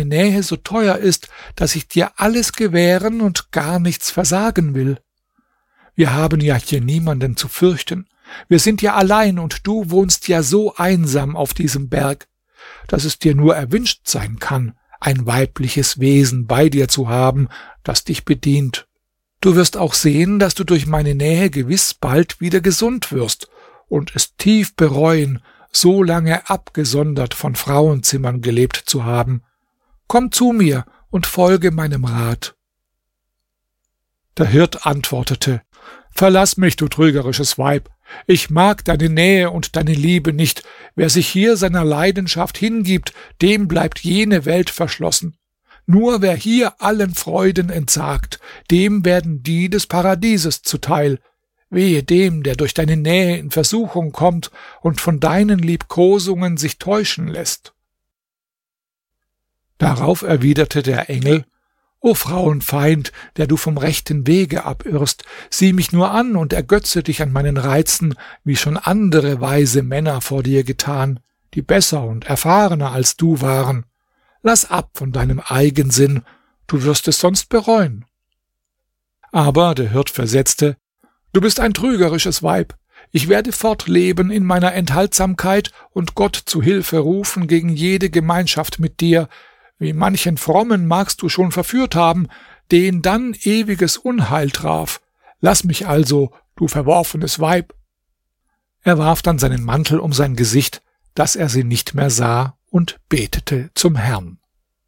Nähe so teuer ist, dass ich dir alles gewähren und gar nichts versagen will. Wir haben ja hier niemanden zu fürchten. Wir sind ja allein und du wohnst ja so einsam auf diesem Berg, dass es dir nur erwünscht sein kann, ein weibliches Wesen bei dir zu haben, das dich bedient. Du wirst auch sehen, dass du durch meine Nähe gewiss bald wieder gesund wirst und es tief bereuen, so lange abgesondert von Frauenzimmern gelebt zu haben. Komm zu mir und folge meinem Rat. Der Hirt antwortete: Verlass mich, du trügerisches Weib. Ich mag deine Nähe und deine Liebe nicht. Wer sich hier seiner Leidenschaft hingibt, dem bleibt jene Welt verschlossen. Nur wer hier allen Freuden entsagt, dem werden die des Paradieses zuteil. Wehe dem, der durch deine Nähe in Versuchung kommt und von deinen Liebkosungen sich täuschen lässt. Darauf erwiderte der Engel: O Frauenfeind, der du vom rechten Wege abirrst, sieh mich nur an und ergötze dich an meinen Reizen, wie schon andere weise Männer vor dir getan, die besser und erfahrener als du waren. Lass ab von deinem Eigensinn, du wirst es sonst bereuen. Aber der Hirt versetzte: Du bist ein trügerisches Weib. Ich werde fortleben in meiner Enthaltsamkeit und Gott zu Hilfe rufen gegen jede Gemeinschaft mit dir. Wie manchen Frommen magst du schon verführt haben, den dann ewiges Unheil traf. Lass mich also, du verworfenes Weib. Er warf dann seinen Mantel um sein Gesicht, dass er sie nicht mehr sah, und betete zum Herrn.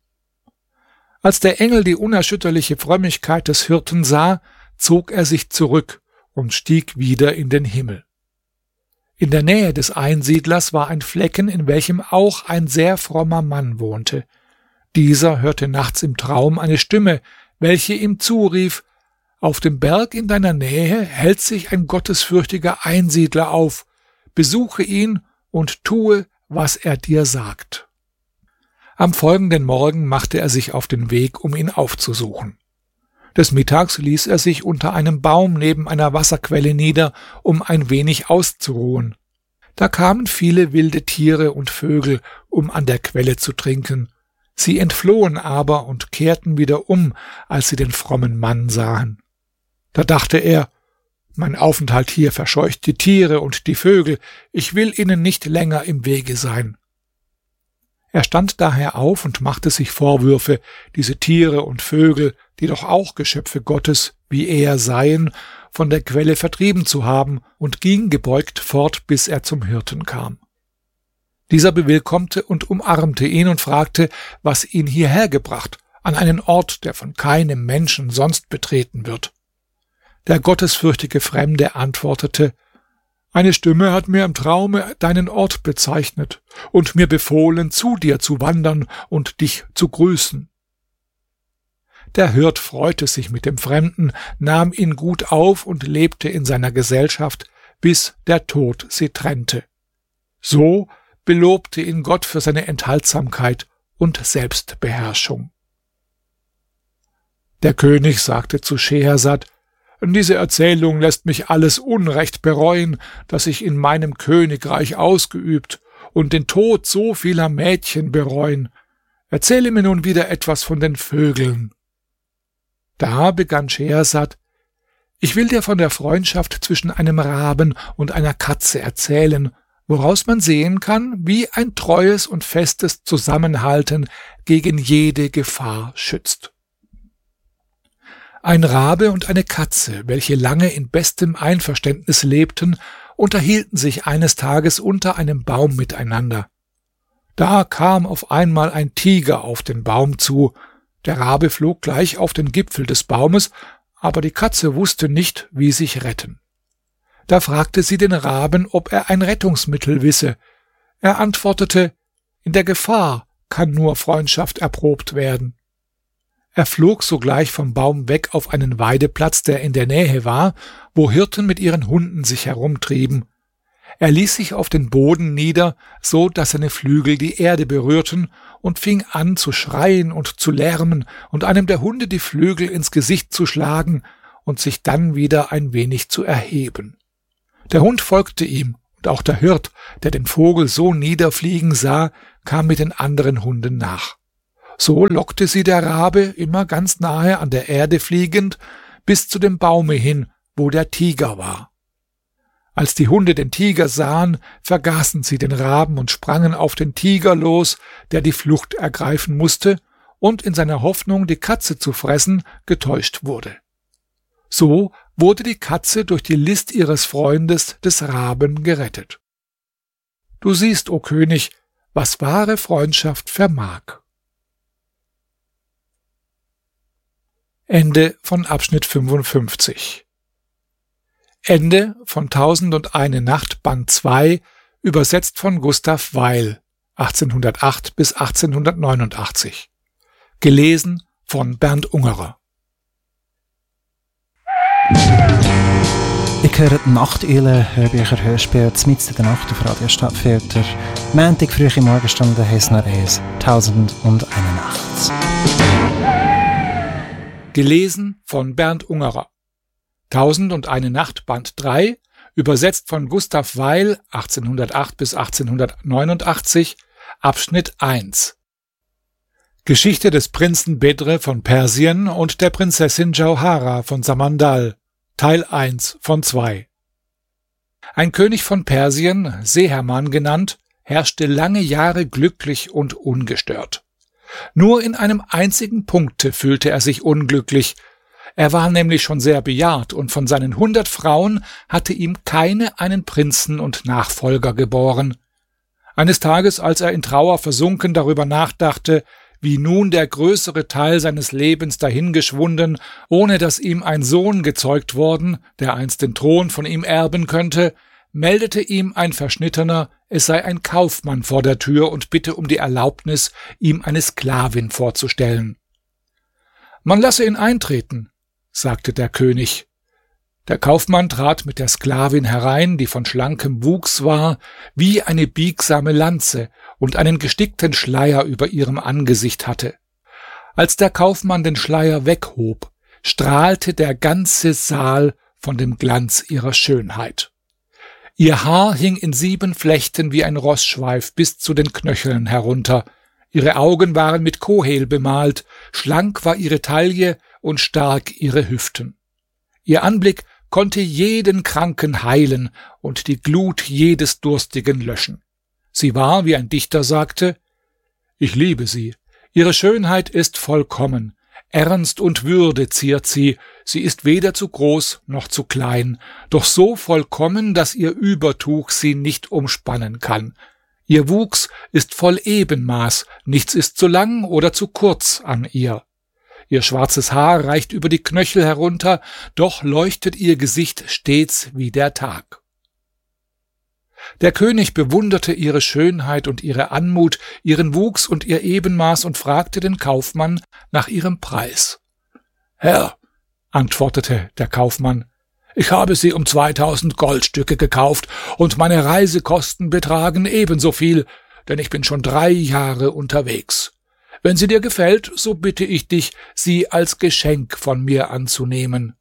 Als der Engel die unerschütterliche Frömmigkeit des Hirten sah, zog er sich zurück und stieg wieder in den Himmel. In der Nähe des Einsiedlers war ein Flecken, in welchem auch ein sehr frommer Mann wohnte. Dieser hörte nachts im Traum eine Stimme, welche ihm zurief: Auf dem Berg in deiner Nähe hält sich ein gottesfürchtiger Einsiedler auf. Besuche ihn und tue, was er dir sagt. Am folgenden Morgen machte er sich auf den Weg, um ihn aufzusuchen. Des Mittags ließ er sich unter einem Baum neben einer Wasserquelle nieder, um ein wenig auszuruhen. Da kamen viele wilde Tiere und Vögel, um an der Quelle zu trinken. Sie entflohen aber und kehrten wieder um, als sie den frommen Mann sahen. Da dachte er: Mein Aufenthalt hier verscheucht die Tiere und die Vögel, ich will ihnen nicht länger im Wege sein. Er stand daher auf und machte sich Vorwürfe, diese Tiere und Vögel, die doch auch Geschöpfe Gottes, wie er seien, von der Quelle vertrieben zu haben, und ging gebeugt fort, bis er zum Hirten kam. Dieser bewillkommte und umarmte ihn und fragte, was ihn hierher gebracht, an einen Ort, der von keinem Menschen sonst betreten wird. Der gottesfürchtige Fremde antwortete: Eine Stimme hat mir im Traume deinen Ort bezeichnet und mir befohlen, zu dir zu wandern und dich zu grüßen. Der Hirt freute sich mit dem Fremden, nahm ihn gut auf und lebte in seiner Gesellschaft, bis der Tod sie trennte. So belobte ihn Gott für seine Enthaltsamkeit und Selbstbeherrschung. Der König sagte zu Schehersad: Diese Erzählung lässt mich alles Unrecht bereuen, das ich in meinem Königreich ausgeübt, und den Tod so vieler Mädchen bereuen. Erzähle mir nun wieder etwas von den Vögeln. Da begann Schehersad: Ich will dir von der Freundschaft zwischen einem Raben und einer Katze erzählen, woraus man sehen kann, wie ein treues und festes Zusammenhalten gegen jede Gefahr schützt. Ein Rabe und eine Katze, welche lange in bestem Einverständnis lebten, unterhielten sich eines Tages unter einem Baum miteinander. Da kam auf einmal ein Tiger auf den Baum zu. Der Rabe flog gleich auf den Gipfel des Baumes, aber die Katze wusste nicht, wie sich retten. Da fragte sie den Raben, ob er ein Rettungsmittel wisse. Er antwortete: In der Gefahr kann nur Freundschaft erprobt werden. Er flog sogleich vom Baum weg auf einen Weideplatz, der in der Nähe war, wo Hirten mit ihren Hunden sich herumtrieben. Er ließ sich auf den Boden nieder, so dass seine Flügel die Erde berührten, und fing an zu schreien und zu lärmen und einem der Hunde die Flügel ins Gesicht zu schlagen und sich dann wieder ein wenig zu erheben. Der Hund folgte ihm, und auch der Hirt, der den Vogel so niederfliegen sah, kam mit den anderen Hunden nach. So lockte sie der Rabe, immer ganz nahe an der Erde fliegend, bis zu dem Baume hin, wo der Tiger war. Als die Hunde den Tiger sahen, vergaßen sie den Raben und sprangen auf den Tiger los, der die Flucht ergreifen musste und in seiner Hoffnung, die Katze zu fressen, getäuscht wurde. So wurde die Katze durch die List ihres Freundes des Raben gerettet. Du siehst, o König, was wahre Freundschaft vermag. Ende von Abschnitt 55. Ende von 1001 Nacht, Band 2, übersetzt von Gustav Weil, 1808 bis 1889. Gelesen von Bernd Ungerer. Ihr hört «Nachteule», Hörbücher, Hörspiele, mitten in der Nacht auf Radio Stadtfilter. Montag früh in Morgenstunde heisst noch eins, 1001 Nacht. Gelesen von Bernd Ungerer. 1001 Nacht, Band 3, übersetzt von Gustav Weil, 1808 bis 1889, Abschnitt 1. Geschichte des Prinzen Bedr von Persien und der Prinzessin Jauhara von Samandal, Teil 1 von 2. Ein König von Persien, Seherman genannt, herrschte lange Jahre glücklich und ungestört. Nur in einem einzigen Punkte fühlte er sich unglücklich. Er war nämlich schon sehr bejahrt und von seinen 100 Frauen hatte ihm keine einen Prinzen und Nachfolger geboren. Eines Tages, als er in Trauer versunken darüber nachdachte, wie nun der größere Teil seines Lebens dahingeschwunden, ohne dass ihm ein Sohn gezeugt worden, der einst den Thron von ihm erben könnte, meldete ihm ein Verschnittener, es sei ein Kaufmann vor der Tür und bitte um die Erlaubnis, ihm eine Sklavin vorzustellen. Man lasse ihn eintreten, sagte der König. Der Kaufmann trat mit der Sklavin herein, die von schlankem Wuchs war, wie eine biegsame Lanze und einen gestickten Schleier über ihrem Angesicht hatte. Als der Kaufmann den Schleier weghob, strahlte der ganze Saal von dem Glanz ihrer Schönheit. Ihr Haar hing in 7 Flechten wie ein Rossschweif bis zu den Knöcheln herunter. Ihre Augen waren mit Kohel bemalt, schlank war ihre Taille und stark ihre Hüften. Ihr Anblick konnte jeden Kranken heilen und die Glut jedes Durstigen löschen. Sie war, wie ein Dichter sagte, ich liebe sie, ihre Schönheit ist vollkommen, Ernst und Würde ziert sie, sie ist weder zu groß noch zu klein, doch so vollkommen, dass ihr Übertuch sie nicht umspannen kann. Ihr Wuchs ist voll Ebenmaß, nichts ist zu lang oder zu kurz an ihr. Ihr schwarzes Haar reicht über die Knöchel herunter, doch leuchtet ihr Gesicht stets wie der Tag. Der König bewunderte ihre Schönheit und ihre Anmut, ihren Wuchs und ihr Ebenmaß und fragte den Kaufmann nach ihrem Preis. »Herr«, antwortete der Kaufmann, »ich habe sie um 2000 Goldstücke gekauft und meine Reisekosten betragen ebenso viel, denn ich bin schon 3 Jahre unterwegs. Wenn sie dir gefällt, so bitte ich dich, sie als Geschenk von mir anzunehmen.«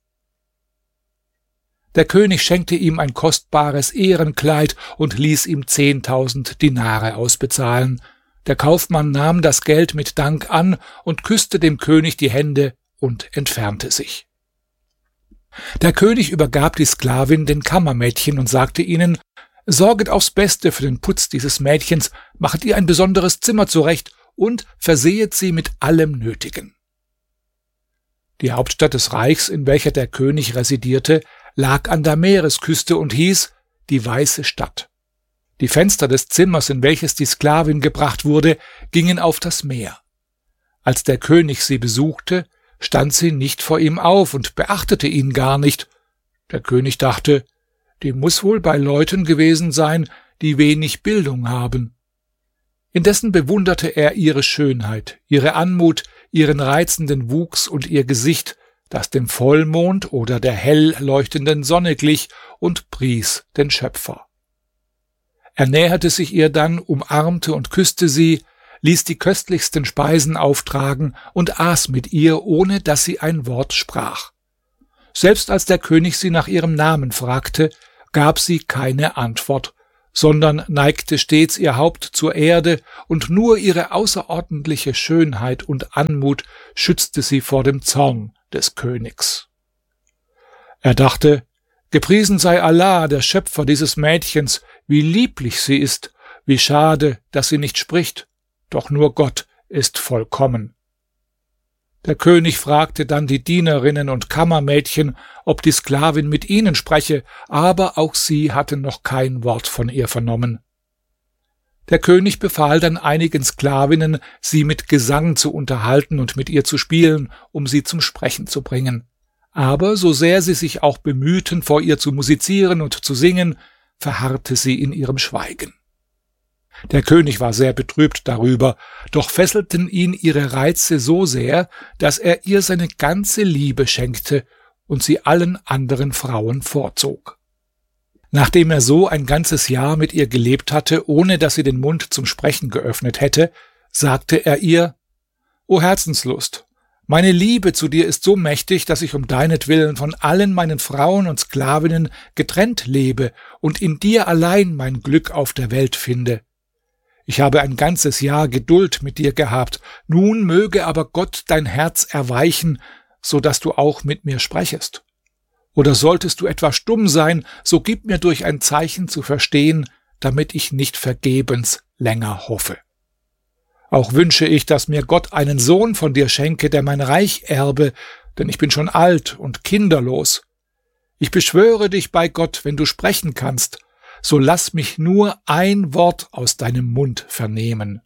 Der König schenkte ihm ein kostbares Ehrenkleid und ließ ihm 10.000 Dinare ausbezahlen. Der Kaufmann nahm das Geld mit Dank an und küsste dem König die Hände und entfernte sich. Der König übergab die Sklavin den Kammermädchen und sagte ihnen, »Sorget aufs Beste für den Putz dieses Mädchens, machet ihr ein besonderes Zimmer zurecht und versehet sie mit allem Nötigen.« Die Hauptstadt des Reichs, in welcher der König residierte, lag an der Meeresküste und hieß die Weiße Stadt. Die Fenster des Zimmers, in welches die Sklavin gebracht wurde, gingen auf das Meer. Als der König sie besuchte, stand sie nicht vor ihm auf und beachtete ihn gar nicht. Der König dachte, die muss wohl bei Leuten gewesen sein, die wenig Bildung haben. Indessen bewunderte er ihre Schönheit, ihre Anmut, ihren reizenden Wuchs und ihr Gesicht, das dem Vollmond oder der hell leuchtenden Sonne glich, und pries den Schöpfer. Er näherte sich ihr dann, umarmte und küsste sie, ließ die köstlichsten Speisen auftragen und aß mit ihr, ohne dass sie ein Wort sprach. Selbst als der König sie nach ihrem Namen fragte, gab sie keine Antwort, sondern neigte stets ihr Haupt zur Erde, und nur ihre außerordentliche Schönheit und Anmut schützte sie vor dem Zorn des Königs. Er dachte: Gepriesen sei Allah, der Schöpfer dieses Mädchens, wie lieblich sie ist, wie schade, dass sie nicht spricht, doch nur Gott ist vollkommen. Der König fragte dann die Dienerinnen und Kammermädchen, ob die Sklavin mit ihnen spreche, aber auch sie hatten noch kein Wort von ihr vernommen. Der König befahl dann einigen Sklavinnen, sie mit Gesang zu unterhalten und mit ihr zu spielen, um sie zum Sprechen zu bringen. Aber so sehr sie sich auch bemühten, vor ihr zu musizieren und zu singen, verharrte sie in ihrem Schweigen. Der König war sehr betrübt darüber, doch fesselten ihn ihre Reize so sehr, dass er ihr seine ganze Liebe schenkte und sie allen anderen Frauen vorzog. Nachdem er so ein ganzes Jahr mit ihr gelebt hatte, ohne dass sie den Mund zum Sprechen geöffnet hätte, sagte er ihr: »O Herzenslust, meine Liebe zu dir ist so mächtig, dass ich um deinetwillen von allen meinen Frauen und Sklavinnen getrennt lebe und in dir allein mein Glück auf der Welt finde. Ich habe ein ganzes Jahr Geduld mit dir gehabt, nun möge aber Gott dein Herz erweichen, so dass du auch mit mir sprechest. Oder solltest du etwa stumm sein, so gib mir durch ein Zeichen zu verstehen, damit ich nicht vergebens länger hoffe. Auch wünsche ich, dass mir Gott einen Sohn von dir schenke, der mein Reich erbe, denn ich bin schon alt und kinderlos. Ich beschwöre dich bei Gott, wenn du sprechen kannst, so lass mich nur ein Wort aus deinem Mund vernehmen.«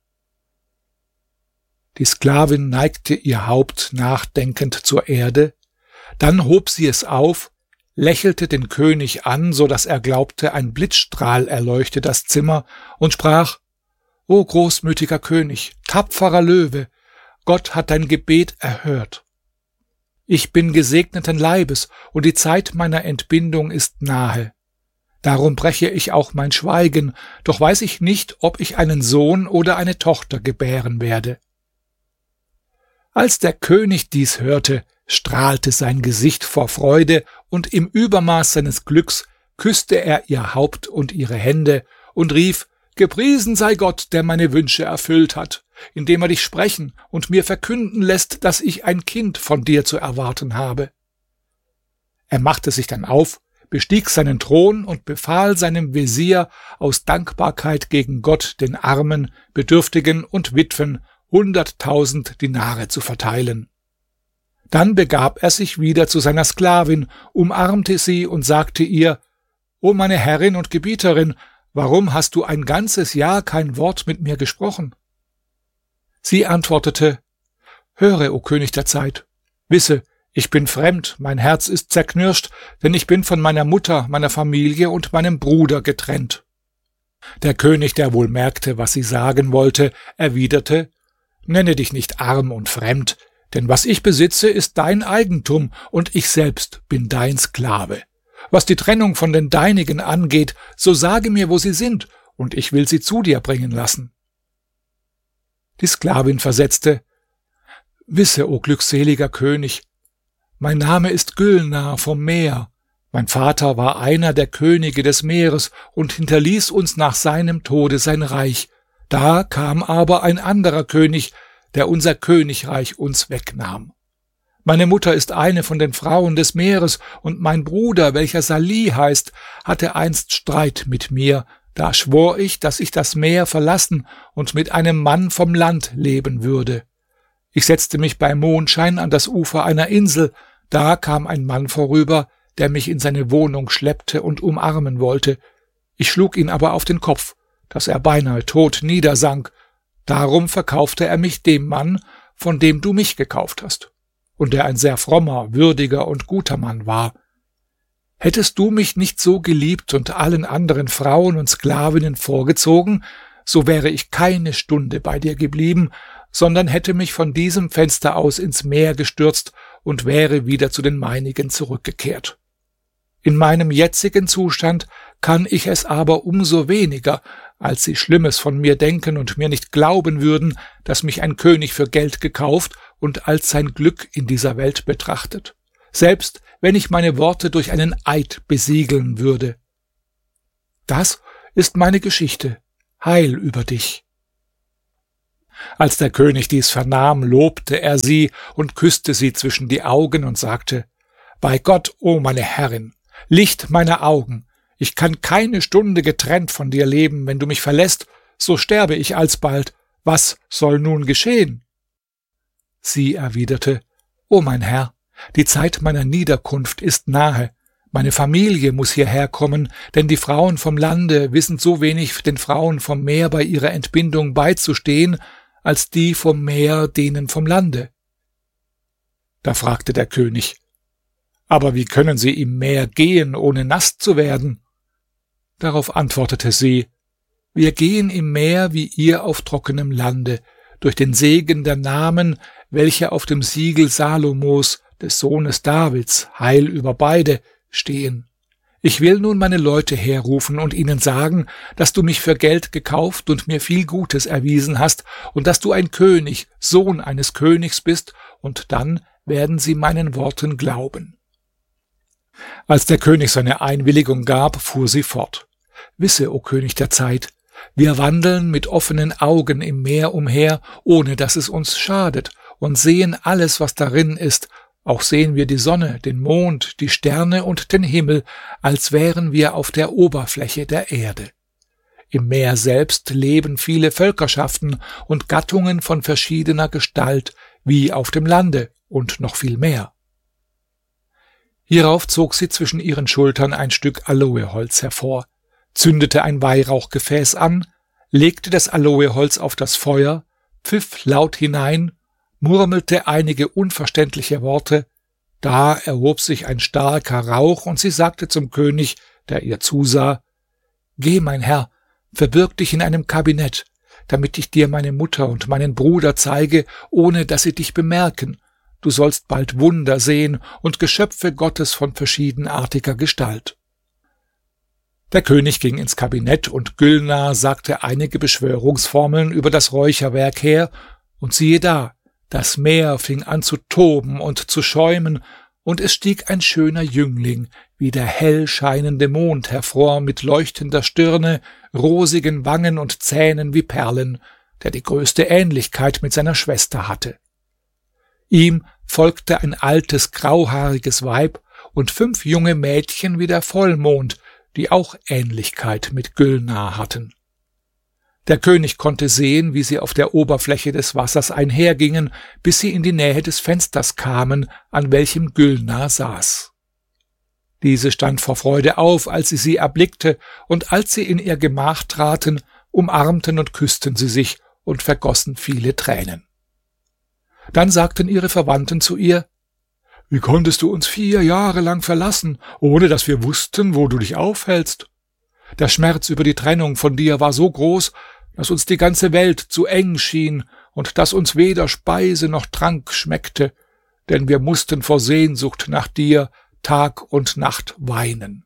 Die Sklavin neigte ihr Haupt nachdenkend zur Erde, dann hob sie es auf, lächelte den König an, so dass er glaubte, ein Blitzstrahl erleuchte das Zimmer, und sprach: »O großmütiger König, tapferer Löwe, Gott hat dein Gebet erhört. Ich bin gesegneten Leibes, und die Zeit meiner Entbindung ist nahe. Darum breche ich auch mein Schweigen, doch weiß ich nicht, ob ich einen Sohn oder eine Tochter gebären werde.« Als der König dies hörte, strahlte sein Gesicht vor Freude, und im Übermaß seines Glücks küsste er ihr Haupt und ihre Hände und rief: »Gepriesen sei Gott, der meine Wünsche erfüllt hat, indem er dich sprechen und mir verkünden lässt, dass ich ein Kind von dir zu erwarten habe.« Er machte sich dann auf, bestieg seinen Thron und befahl seinem Wesir, aus Dankbarkeit gegen Gott den Armen, Bedürftigen und Witwen 100.000 Dinare zu verteilen. Dann begab er sich wieder zu seiner Sklavin, umarmte sie und sagte ihr: »O meine Herrin und Gebieterin, warum hast du ein ganzes Jahr kein Wort mit mir gesprochen?« Sie antwortete: »Höre, o König der Zeit, wisse, ich bin fremd, mein Herz ist zerknirscht, denn ich bin von meiner Mutter, meiner Familie und meinem Bruder getrennt.« Der König, der wohl merkte, was sie sagen wollte, erwiderte: »Nenne dich nicht arm und fremd, denn was ich besitze, ist dein Eigentum, und ich selbst bin dein Sklave. Was die Trennung von den Deinigen angeht, so sage mir, wo sie sind, und ich will sie zu dir bringen lassen.« Die Sklavin versetzte: »Wisse, o glückseliger König, mein Name ist Gülnar vom Meer. Mein Vater war einer der Könige des Meeres und hinterließ uns nach seinem Tode sein Reich. Da kam aber ein anderer König, der unser Königreich uns wegnahm. Meine Mutter ist eine von den Frauen des Meeres, und mein Bruder, welcher Salih heißt, hatte einst Streit mit mir. Da schwor ich, dass ich das Meer verlassen und mit einem Mann vom Land leben würde. Ich setzte mich bei Mondschein an das Ufer einer Insel. Da kam ein Mann vorüber, der mich in seine Wohnung schleppte und umarmen wollte. Ich schlug ihn aber auf den Kopf, dass er beinahe tot niedersank. Darum verkaufte er mich dem Mann, von dem du mich gekauft hast, und der ein sehr frommer, würdiger und guter Mann war. Hättest du mich nicht so geliebt und allen anderen Frauen und Sklavinnen vorgezogen, so wäre ich keine Stunde bei dir geblieben, sondern hätte mich von diesem Fenster aus ins Meer gestürzt und wäre wieder zu den meinigen zurückgekehrt. In meinem jetzigen Zustand kann ich es aber umso weniger, als sie Schlimmes von mir denken und mir nicht glauben würden, dass mich ein König für Geld gekauft und als sein Glück in dieser Welt betrachtet, selbst wenn ich meine Worte durch einen Eid besiegeln würde. Das ist meine Geschichte, Heil über dich.« Als der König dies vernahm, lobte er sie und küsste sie zwischen die Augen und sagte: »Bei Gott, o meine Herrin, Licht meiner Augen, ich kann keine Stunde getrennt von dir leben. Wenn du mich verlässt, so sterbe ich alsbald. Was soll nun geschehen?« Sie erwiderte: »O mein Herr, die Zeit meiner Niederkunft ist nahe. Meine Familie muss hierher kommen, denn die Frauen vom Lande wissen so wenig den Frauen vom Meer bei ihrer Entbindung beizustehen, als die vom Meer denen vom Lande.« Da fragte der König: »Aber wie können sie im Meer gehen, ohne nass zu werden?« Darauf antwortete sie: »Wir gehen im Meer wie ihr auf trockenem Lande, durch den Segen der Namen, welche auf dem Siegel Salomos, des Sohnes Davids, Heil über beide, stehen. Ich will nun meine Leute herrufen und ihnen sagen, dass du mich für Geld gekauft und mir viel Gutes erwiesen hast und dass du ein König, Sohn eines Königs bist, und dann werden sie meinen Worten glauben.« Als der König seine Einwilligung gab, fuhr sie fort: »Wisse, o König der Zeit, wir wandeln mit offenen Augen im Meer umher, ohne dass es uns schadet, und sehen alles, was darin ist. Auch sehen wir die Sonne, den Mond, die Sterne und den Himmel, als wären wir auf der Oberfläche der Erde. Im Meer selbst leben viele Völkerschaften und Gattungen von verschiedener Gestalt, wie auf dem Lande, und noch viel mehr.« Hierauf zog sie zwischen ihren Schultern ein Stück Aloeholz hervor, zündete ein Weihrauchgefäß an, legte das Aloeholz auf das Feuer, pfiff laut hinein, murmelte einige unverständliche Worte. Da erhob sich ein starker Rauch, und sie sagte zum König, der ihr zusah: »Geh, mein Herr, verbirg dich in einem Kabinett, damit ich dir meine Mutter und meinen Bruder zeige, ohne dass sie dich bemerken. Du sollst bald Wunder sehen und Geschöpfe Gottes von verschiedenartiger Gestalt.« Der König ging ins Kabinett, und Gülnar sagte einige Beschwörungsformeln über das Räucherwerk her, und siehe da, das Meer fing an zu toben und zu schäumen, und es stieg ein schöner Jüngling, wie der hell scheinende Mond, hervor, mit leuchtender Stirne, rosigen Wangen und Zähnen wie Perlen, der die größte Ähnlichkeit mit seiner Schwester hatte. Ihm folgte ein altes, grauhaariges Weib und 5 junge Mädchen wie der Vollmond, die auch Ähnlichkeit mit Gülnar hatten. Der König konnte sehen, wie sie auf der Oberfläche des Wassers einhergingen, bis sie in die Nähe des Fensters kamen, an welchem Gülnar saß. Diese stand vor Freude auf, als sie erblickte, und als sie in ihr Gemach traten, umarmten und küssten sie sich und vergossen viele Tränen. Dann sagten ihre Verwandten zu ihr: »Wie konntest du uns 4 Jahre lang verlassen, ohne dass wir wussten, wo du dich aufhältst? Der Schmerz über die Trennung von dir war so groß, dass uns die ganze Welt zu eng schien und dass uns weder Speise noch Trank schmeckte, denn wir mussten vor Sehnsucht nach dir Tag und Nacht weinen.«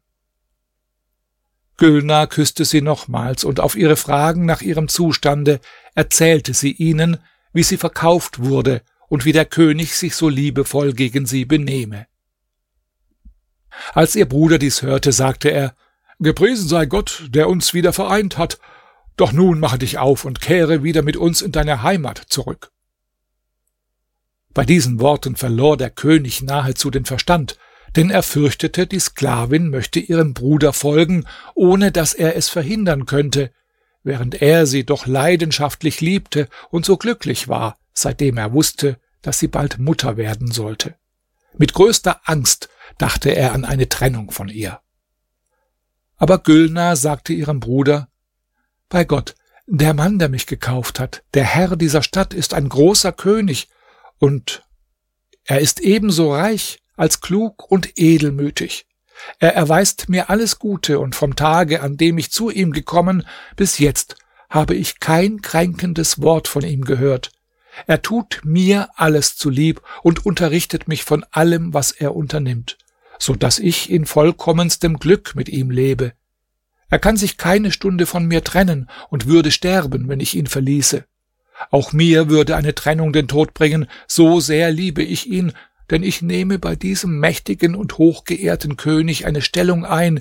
Gülnar küsste sie nochmals, und auf ihre Fragen nach ihrem Zustande erzählte sie ihnen, wie sie verkauft wurde und wie der König sich so liebevoll gegen sie benehme. Als ihr Bruder dies hörte, sagte er: »Gepriesen sei Gott, der uns wieder vereint hat. Doch nun mache dich auf und kehre wieder mit uns in deine Heimat zurück.« Bei diesen Worten verlor der König nahezu den Verstand, denn er fürchtete, die Sklavin möchte ihrem Bruder folgen, ohne dass er es verhindern könnte, während er sie doch leidenschaftlich liebte und so glücklich war, seitdem er wusste, dass sie bald Mutter werden sollte. Mit größter Angst dachte er an eine Trennung von ihr. Aber Gülnar sagte ihrem Bruder: »Bei Gott, der Mann, der mich gekauft hat, der Herr dieser Stadt, ist ein großer König, und er ist ebenso reich als klug und edelmütig. Er erweist mir alles Gute, und vom Tage, an dem ich zu ihm gekommen, bis jetzt habe ich kein kränkendes Wort von ihm gehört. Er tut mir alles zulieb und unterrichtet mich von allem, was er unternimmt, so dass ich in vollkommenstem Glück mit ihm lebe. Er kann sich keine Stunde von mir trennen und würde sterben, wenn ich ihn verließe. Auch mir würde eine Trennung den Tod bringen, so sehr liebe ich ihn, denn ich nehme bei diesem mächtigen und hochgeehrten König eine Stellung ein,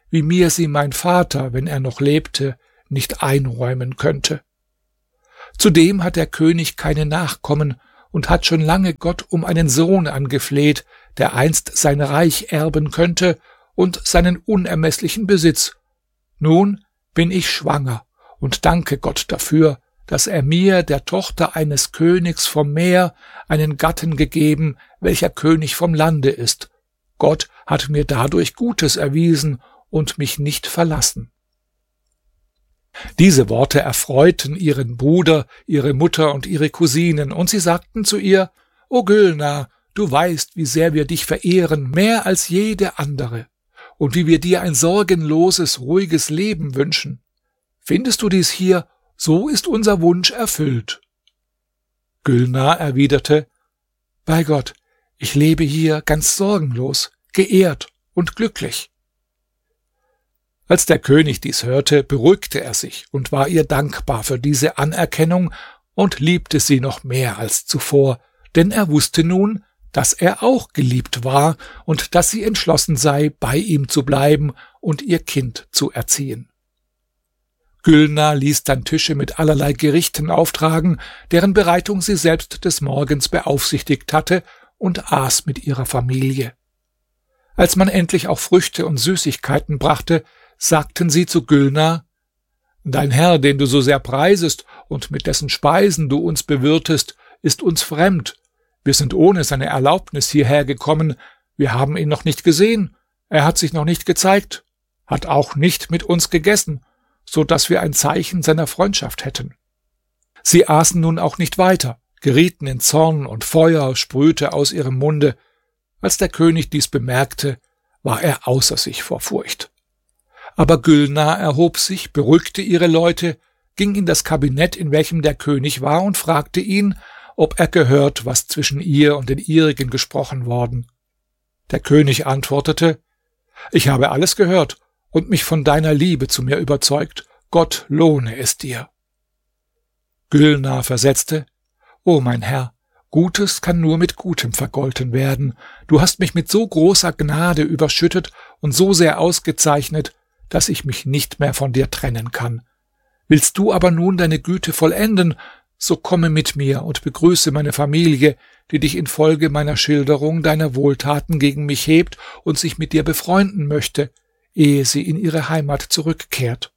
wie mir sie mein Vater, wenn er noch lebte, nicht einräumen könnte. Zudem hat der König keine Nachkommen und hat schon lange Gott um einen Sohn angefleht, der einst sein Reich erben könnte und seinen unermesslichen Besitz. Nun bin ich schwanger und danke Gott dafür, dass er mir, der Tochter eines Königs vom Meer, einen Gatten gegeben, welcher König vom Lande ist. Gott hat mir dadurch Gutes erwiesen und mich nicht verlassen. Diese Worte erfreuten ihren Bruder, ihre Mutter und ihre Cousinen, und sie sagten zu ihr: O Gülnar, du weißt, wie sehr wir dich verehren, mehr als jede andere, und wie wir dir ein sorgenloses, ruhiges Leben wünschen. Findest du dies hier, so ist unser Wunsch erfüllt. Gülnar erwiderte: Bei Gott, ich lebe hier ganz sorgenlos, geehrt und glücklich. Als der König dies hörte, beruhigte er sich und war ihr dankbar für diese Anerkennung und liebte sie noch mehr als zuvor, denn er wusste nun, dass er auch geliebt war und dass sie entschlossen sei, bei ihm zu bleiben und ihr Kind zu erziehen. Gülnar ließ dann Tische mit allerlei Gerichten auftragen, deren Bereitung sie selbst des Morgens beaufsichtigt hatte, und aß mit ihrer Familie. Als man endlich auch Früchte und Süßigkeiten brachte, sagten sie zu Gülnar: Dein Herr, den du so sehr preisest und mit dessen Speisen du uns bewirtest, ist uns fremd. Wir sind ohne seine Erlaubnis hierher gekommen. Wir haben ihn noch nicht gesehen. Er hat sich noch nicht gezeigt, hat auch nicht mit uns gegessen, so dass wir ein Zeichen seiner Freundschaft hätten. Sie aßen nun auch nicht weiter, gerieten in Zorn und Feuer sprühte aus ihrem Munde. Als der König dies bemerkte, war er außer sich vor Furcht. Aber Gülnar erhob sich, beruhigte ihre Leute, ging in das Kabinett, in welchem der König war, und fragte ihn, ob er gehört, was zwischen ihr und den ihrigen gesprochen worden. Der König antwortete: Ich habe alles gehört und mich von deiner Liebe zu mir überzeugt. Gott lohne es dir. Gülnar versetzte: O mein Herr, Gutes kann nur mit Gutem vergolten werden. Du hast mich mit so großer Gnade überschüttet und so sehr ausgezeichnet, dass ich mich nicht mehr von dir trennen kann. Willst du aber nun deine Güte vollenden, so komme mit mir und begrüße meine Familie, die dich infolge meiner Schilderung deiner Wohltaten gegen mich hebt und sich mit dir befreunden möchte, ehe sie in ihre Heimat zurückkehrt.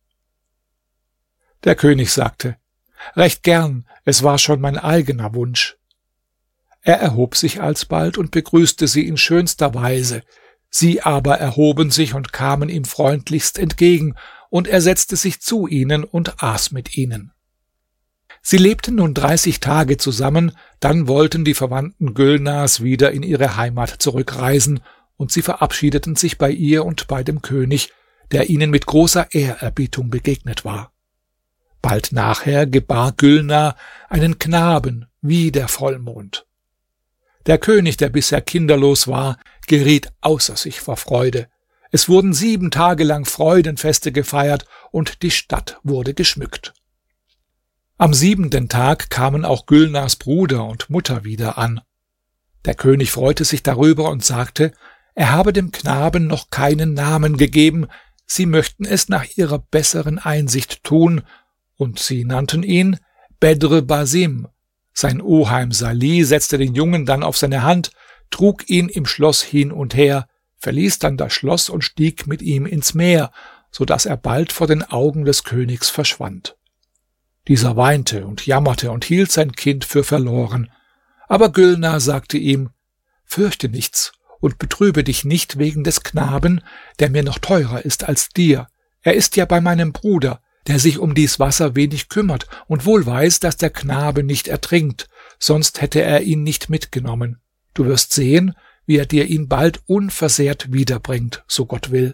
Der König sagte: Recht gern, es war schon mein eigener Wunsch. Er erhob sich alsbald und begrüßte sie in schönster Weise. Sie aber erhoben sich und kamen ihm freundlichst entgegen, und er setzte sich zu ihnen und aß mit ihnen. Sie lebten nun 30 Tage zusammen, dann wollten die Verwandten Gülnars wieder in ihre Heimat zurückreisen, und sie verabschiedeten sich bei ihr und bei dem König, der ihnen mit großer Ehrerbietung begegnet war. Bald nachher gebar Gülnar einen Knaben wie der Vollmond. Der König, der bisher kinderlos war, geriet außer sich vor Freude. Es wurden 7 Tage lang Freudenfeste gefeiert und die Stadt wurde geschmückt. Am 7. Tag kamen auch Gülnars Bruder und Mutter wieder an. Der König freute sich darüber und sagte, er habe dem Knaben noch keinen Namen gegeben, sie möchten es nach ihrer besseren Einsicht tun, und sie nannten ihn Bedr Basim. Sein Oheim Salih setzte den Jungen dann auf seine Hand, trug ihn im Schloss hin und her, verließ dann das Schloss und stieg mit ihm ins Meer, so dass er bald vor den Augen des Königs verschwand. Dieser weinte und jammerte und hielt sein Kind für verloren. Aber Gülnar sagte ihm, fürchte nichts und betrübe dich nicht wegen des Knaben, der mir noch teurer ist als dir. Er ist ja bei meinem Bruder, der sich um dies Wasser wenig kümmert und wohl weiß, dass der Knabe nicht ertrinkt, sonst hätte er ihn nicht mitgenommen. Du wirst sehen, wie er dir ihn bald unversehrt wiederbringt, so Gott will.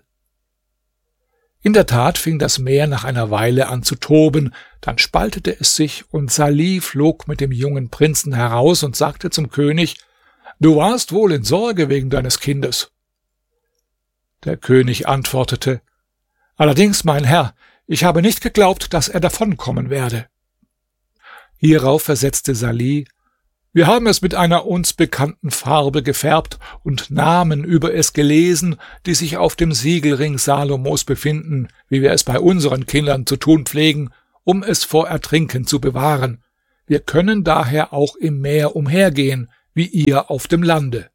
In der Tat fing das Meer nach einer Weile an zu toben, dann spaltete es sich, und Salih flog mit dem jungen Prinzen heraus und sagte zum König, du warst wohl in Sorge wegen deines Kindes. Der König antwortete, allerdings, mein Herr, ich habe nicht geglaubt, dass er davonkommen werde. Hierauf versetzte Salih, Wir haben es mit einer uns bekannten Farbe gefärbt und Namen über es gelesen, die sich auf dem Siegelring Salomos befinden, wie wir es bei unseren Kindern zu tun pflegen, um es vor Ertrinken zu bewahren. Wir können daher auch im Meer umhergehen, wie ihr auf dem Lande.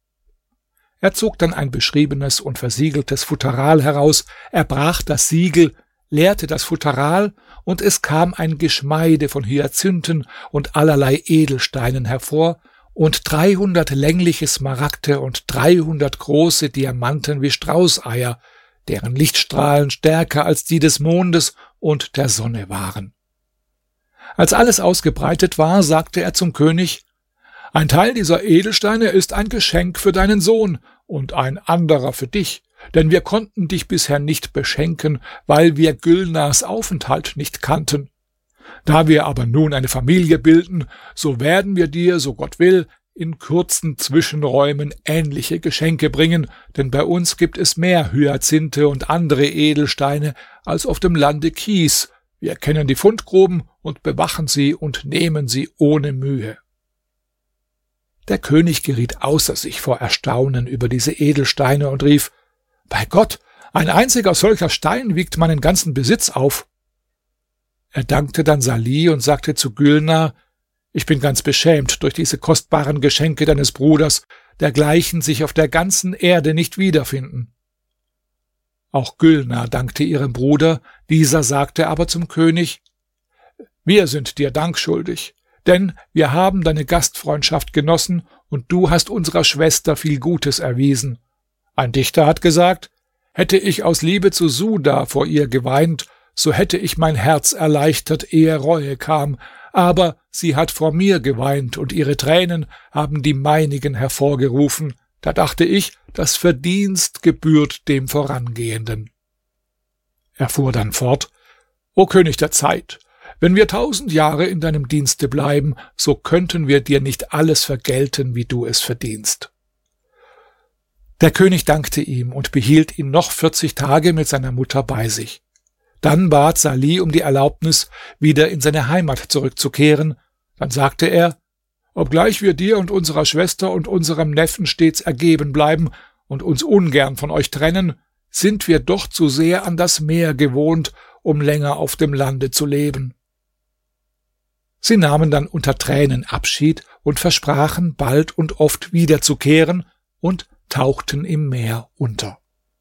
Er zog dann ein beschriebenes und versiegeltes Futteral heraus, erbrach das Siegel, leerte das Futteral, und es kam ein Geschmeide von Hyazinthen und allerlei Edelsteinen hervor und 300 längliche Smaragde und 300 große Diamanten wie Straußeier, deren Lichtstrahlen stärker als die des Mondes und der Sonne waren. Als alles ausgebreitet war, sagte er zum König: Ein Teil dieser Edelsteine ist ein Geschenk für deinen Sohn und ein anderer für dich, denn wir konnten dich bisher nicht beschenken, weil wir Gülnars Aufenthalt nicht kannten. Da wir aber nun eine Familie bilden, so werden wir dir, so Gott will, in kurzen Zwischenräumen ähnliche Geschenke bringen, denn bei uns gibt es mehr Hyazinthe und andere Edelsteine als auf dem Lande Kies. Wir kennen die Fundgruben und bewachen sie und nehmen sie ohne Mühe. Der König geriet außer sich vor Erstaunen über diese Edelsteine und rief: Bei Gott, ein einziger solcher Stein wiegt meinen ganzen Besitz auf. Er dankte dann Salih und sagte zu Gülnar: Ich bin ganz beschämt durch diese kostbaren Geschenke deines Bruders, dergleichen sich auf der ganzen Erde nicht wiederfinden. Auch Gülnar dankte ihrem Bruder, dieser sagte aber zum König: Wir sind dir Dank schuldig, denn wir haben deine Gastfreundschaft genossen und du hast unserer Schwester viel Gutes erwiesen. Ein Dichter hat gesagt: Hätte ich aus Liebe zu Suda vor ihr geweint, so hätte ich mein Herz erleichtert, ehe Reue kam, aber sie hat vor mir geweint und ihre Tränen haben die meinigen hervorgerufen. Da dachte ich, das Verdienst gebührt dem Vorangehenden. Er fuhr dann fort: O König der Zeit, wenn wir 1000 Jahre in deinem Dienste bleiben, so könnten wir dir nicht alles vergelten, wie du es verdienst. Der König dankte ihm und behielt ihn noch 40 Tage mit seiner Mutter bei sich. Dann bat Salih um die Erlaubnis, wieder in seine Heimat zurückzukehren. Dann sagte er: Obgleich wir dir und unserer Schwester und unserem Neffen stets ergeben bleiben und uns ungern von euch trennen, sind wir doch zu sehr an das Meer gewohnt, um länger auf dem Lande zu leben. Sie nahmen dann unter Tränen Abschied und versprachen, bald und oft wiederzukehren, und tauchten im Meer unter.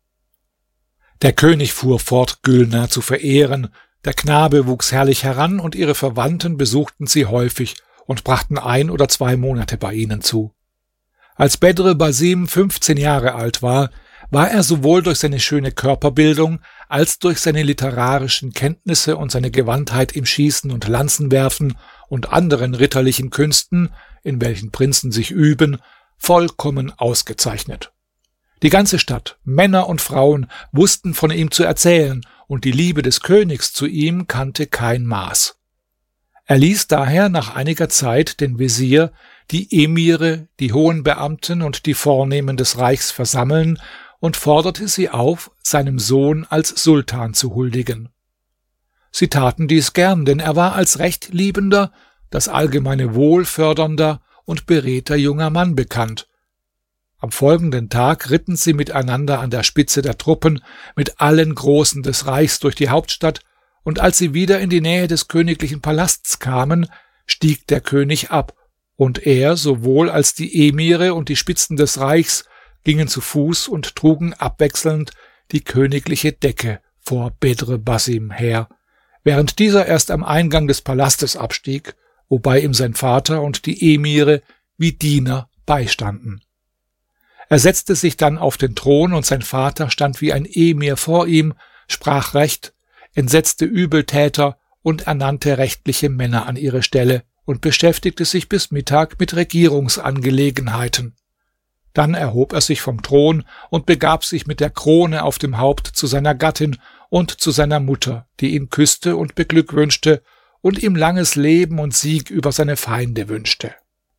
Der König fuhr fort, Gülnar zu verehren. Der Knabe wuchs herrlich heran, und ihre Verwandten besuchten sie häufig und brachten 1 oder 2 Monate bei ihnen zu. Als Bedr Basim 15 Jahre alt war, war er sowohl durch seine schöne Körperbildung als durch seine literarischen Kenntnisse und seine Gewandtheit im Schießen und Lanzenwerfen und anderen ritterlichen Künsten, in welchen Prinzen sich üben, vollkommen ausgezeichnet. Die ganze Stadt, Männer und Frauen, wussten von ihm zu erzählen, und die Liebe des Königs zu ihm kannte kein Maß. Er ließ daher nach einiger Zeit den Wesir, die Emire, die hohen Beamten und die Vornehmen des Reichs versammeln und forderte sie auf, seinem Sohn als Sultan zu huldigen. Sie taten dies gern, denn er war als rechtliebender, das allgemeine Wohl fördernder und beredter junger Mann bekannt. Am folgenden Tag ritten sie miteinander an der Spitze der Truppen mit allen Großen des Reichs durch die Hauptstadt, und als sie wieder in die Nähe des königlichen Palasts kamen, stieg der König ab, und er sowohl als die Emire und die Spitzen des Reichs gingen zu Fuß und trugen abwechselnd die königliche Decke vor Bedr Basim her, während dieser erst am Eingang des Palastes abstieg, wobei ihm sein Vater und die Emire wie Diener beistanden. Er setzte sich dann auf den Thron, und sein Vater stand wie ein Emir vor ihm, sprach Recht, entsetzte Übeltäter und ernannte rechtliche Männer an ihre Stelle und beschäftigte sich bis Mittag mit Regierungsangelegenheiten. Dann erhob er sich vom Thron und begab sich mit der Krone auf dem Haupt zu seiner Gattin und zu seiner Mutter, die ihn küsste und beglückwünschte und ihm langes Leben und Sieg über seine Feinde wünschte.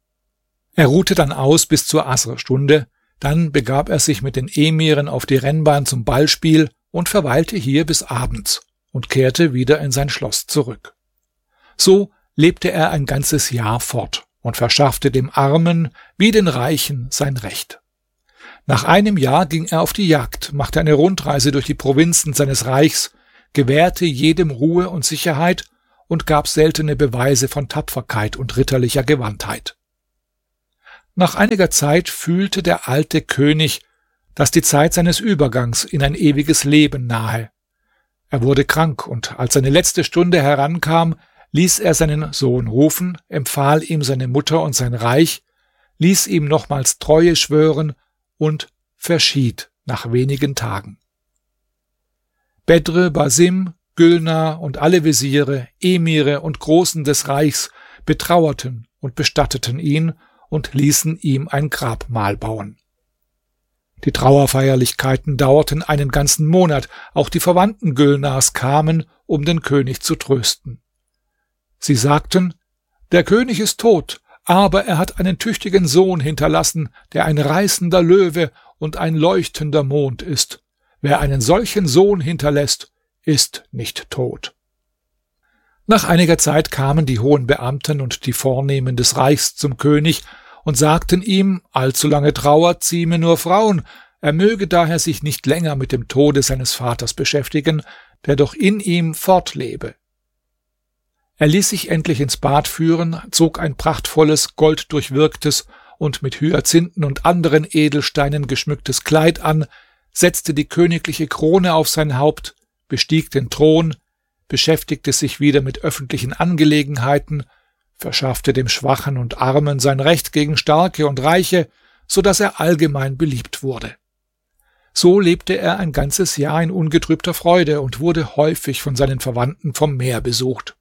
Er ruhte dann aus bis zur Asrstunde, dann begab er sich mit den Emiren auf die Rennbahn zum Ballspiel und verweilte hier bis abends und kehrte wieder in sein Schloss zurück. So lebte er ein ganzes Jahr fort, und verschaffte dem Armen wie den Reichen sein Recht. Nach einem Jahr ging er auf die Jagd, machte eine Rundreise durch die Provinzen seines Reichs, gewährte jedem Ruhe und Sicherheit und gab seltene Beweise von Tapferkeit und ritterlicher Gewandtheit. Nach einiger Zeit fühlte der alte König, dass die Zeit seines Übergangs in ein ewiges Leben nahe. Er wurde krank, und als seine letzte Stunde herankam, ließ er seinen Sohn rufen, empfahl ihm seine Mutter und sein Reich, ließ ihm nochmals Treue schwören und verschied nach wenigen Tagen. Bedr Basim, Gülnar und alle Wesire, Emire und Großen des Reichs betrauerten und bestatteten ihn und ließen ihm ein Grabmal bauen. Die Trauerfeierlichkeiten dauerten einen ganzen Monat, auch die Verwandten Gülnars kamen, um den König zu trösten. Sie sagten: Der König ist tot, aber er hat einen tüchtigen Sohn hinterlassen, der ein reißender Löwe und ein leuchtender Mond ist. Wer einen solchen Sohn hinterlässt, ist nicht tot. Nach einiger Zeit kamen die hohen Beamten und die Vornehmen des Reichs zum König und sagten ihm, allzu lange Trauer zieme nur Frauen, er möge daher sich nicht länger mit dem Tode seines Vaters beschäftigen, der doch in ihm fortlebe. Er ließ sich endlich ins Bad führen, zog ein prachtvolles, golddurchwirktes und mit Hyazinthen und anderen Edelsteinen geschmücktes Kleid an, setzte die königliche Krone auf sein Haupt, bestieg den Thron, beschäftigte sich wieder mit öffentlichen Angelegenheiten, verschaffte dem Schwachen und Armen sein Recht gegen Starke und Reiche, so dass er allgemein beliebt wurde. So lebte er ein ganzes Jahr in ungetrübter Freude und wurde häufig von seinen Verwandten vom Meer besucht.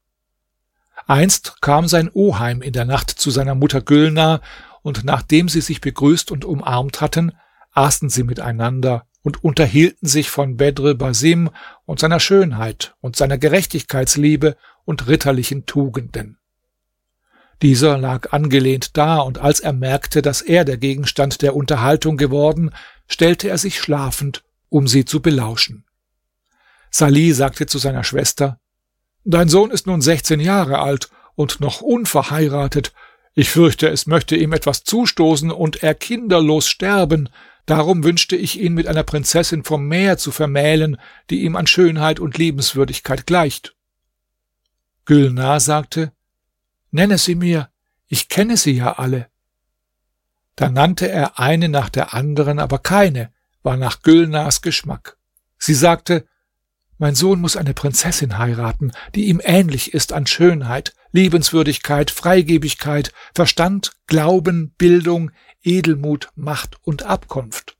Einst kam sein Oheim in der Nacht zu seiner Mutter Gülnar, und nachdem sie sich begrüßt und umarmt hatten, aßen sie miteinander und unterhielten sich von Bedr Basim und seiner Schönheit und seiner Gerechtigkeitsliebe und ritterlichen Tugenden. Dieser lag angelehnt da, und als er merkte, dass er der Gegenstand der Unterhaltung geworden, stellte er sich schlafend, um sie zu belauschen. Salih sagte zu seiner Schwester: Dein Sohn ist nun 16 Jahre alt und noch unverheiratet. Ich fürchte, es möchte ihm etwas zustoßen und er kinderlos sterben. Darum wünschte ich ihn mit einer Prinzessin vom Meer zu vermählen, die ihm an Schönheit und Liebenswürdigkeit gleicht. Gülnar sagte: Nenne sie mir, ich kenne sie ja alle. Da nannte er eine nach der anderen, aber keine war nach Gülnars Geschmack. Sie sagte: Mein Sohn muss eine Prinzessin heiraten, die ihm ähnlich ist an Schönheit, Liebenswürdigkeit, Freigebigkeit, Verstand, Glauben, Bildung, Edelmut, Macht und Abkunft.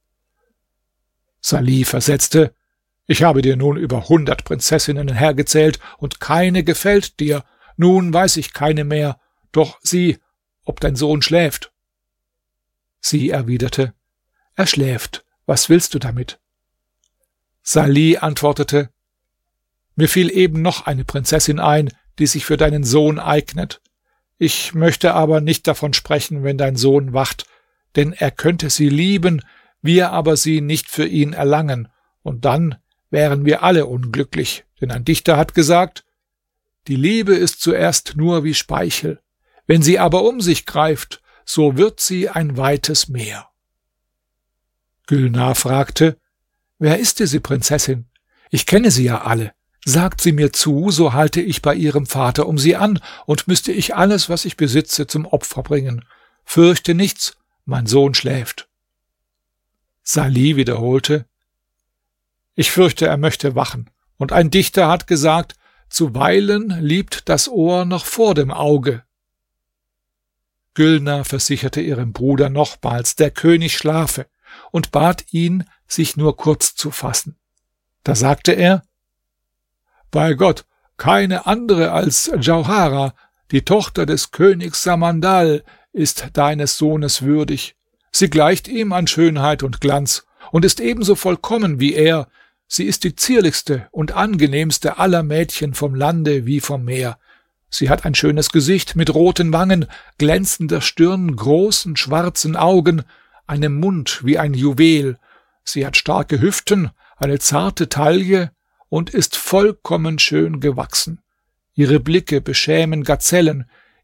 Salih versetzte: Ich habe dir nun über 100 Prinzessinnen hergezählt, und keine gefällt dir. Nun weiß ich keine mehr, doch sieh, ob dein Sohn schläft. Sie erwiderte: Er schläft, was willst du damit? Salih antwortete: Mir fiel eben noch eine Prinzessin ein, die sich für deinen Sohn eignet. Ich möchte aber nicht davon sprechen, wenn dein Sohn wacht, denn er könnte sie lieben, wir aber sie nicht für ihn erlangen, und dann wären wir alle unglücklich, denn ein Dichter hat gesagt: Die Liebe ist zuerst nur wie Speichel, wenn sie aber um sich greift, so wird sie ein weites Meer. Gülnar fragte: Wer ist diese Prinzessin? Ich kenne sie ja alle. Sagt sie mir zu, so halte ich bei ihrem Vater um sie an, und müsste ich alles, was ich besitze, zum Opfer bringen. Fürchte nichts, mein Sohn schläft. Salih wiederholte: Ich fürchte, er möchte wachen, und ein Dichter hat gesagt: Zuweilen liebt das Ohr noch vor dem Auge. Gülnar versicherte ihrem Bruder nochmals, der König schlafe, und bat ihn, sich nur kurz zu fassen. Da sagte er: Bei Gott, keine andere als Djauharah, die Tochter des Königs Samandal, ist deines Sohnes würdig. Sie gleicht ihm an Schönheit und Glanz und ist ebenso vollkommen wie er. Sie ist die zierlichste und angenehmste aller Mädchen vom Lande wie vom Meer. Sie hat ein schönes Gesicht mit roten Wangen, glänzender Stirn, großen schwarzen Augen, einem Mund wie ein Juwel. Sie hat starke Hüften, eine zarte Taille und ist vollkommen schön gewachsen. Ihre Blicke beschämen Gazellen,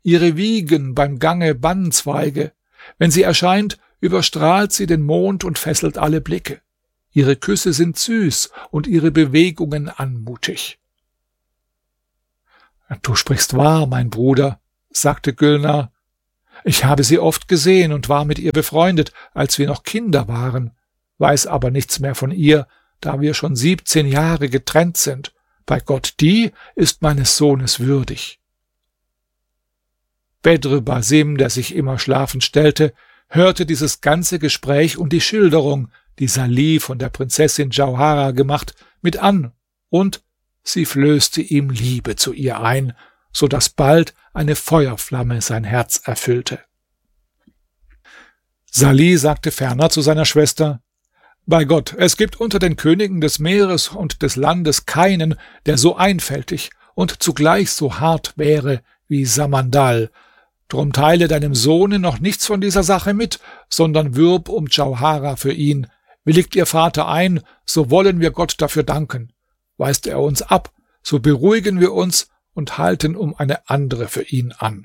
Ihre wiegen beim Gange Banzweige. Wenn sie erscheint, überstrahlt sie den Mond und fesselt alle Blicke. Ihre Küsse sind süß und ihre Bewegungen anmutig. Du sprichst wahr, mein Bruder, sagte Gülnar. Ich habe sie oft gesehen und war mit ihr befreundet, als wir noch Kinder waren, weiß aber nichts mehr von ihr, da wir schon 17 Jahre getrennt sind. Bei Gott, die ist meines Sohnes würdig. Bedr Basim, der sich immer schlafend stellte, hörte dieses ganze Gespräch und die Schilderung, die Salih von der Prinzessin Djauharah gemacht, mit an, und sie flößte ihm Liebe zu ihr ein, so dass bald eine Feuerflamme sein Herz erfüllte. Salih sagte ferner zu seiner Schwester: Bei Gott, es gibt unter den Königen des Meeres und des Landes keinen, der so einfältig und zugleich so hart wäre wie Samandal. Drum teile deinem Sohne noch nichts von dieser Sache mit, sondern wirb um Djauharah für ihn. Willigt ihr Vater ein, so wollen wir Gott dafür danken. Weist er uns ab, so beruhigen wir uns und halten um eine andere für ihn an.